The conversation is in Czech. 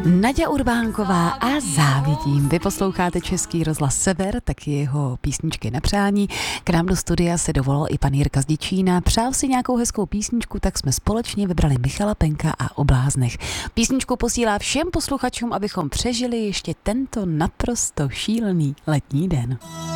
Naďa Urbánková a Závidím. Vy posloucháte Český rozhlas Sever, taky jeho písničky na přání. K nám do studia se dovolal i pan Jirka z Děčína. Přál si nějakou hezkou písničku, tak jsme společně vybrali Michala Penka a O bláznech. Písničku posílá všem posluchačům, abychom přežili ještě tento naprosto šílený letní den.